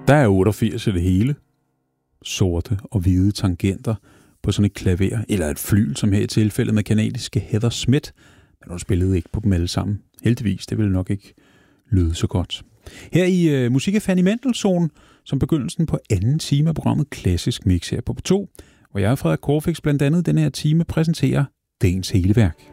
Der er 88 i det hele. Sorte og hvide tangenter på sådan et klaver, eller et flyl, som her i tilfældet med kanadiske Heather Smith, men hun spillede ikke på dem alle sammen. Heldigvis, det ville nok ikke lyde så godt. Her i Musikafan i Mendelssohn, som begyndelsen på anden time af programmet Klassisk Mix her på P2, hvor jeg, Frederik Corfix, blandt andet den her time præsenterer dagens hele værk.